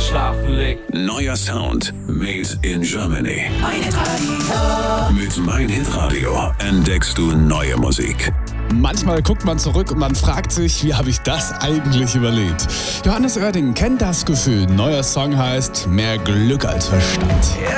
schlafen legt. Neuer Sound made in Germany. Mein Hitradio. Mit Mein Hitradio entdeckst du neue Musik. Manchmal guckt man zurück und man fragt sich, wie habe ich das eigentlich überlebt? Johannes Oerding kennt das Gefühl. Neuer Song heißt Mehr Glück als Verstand.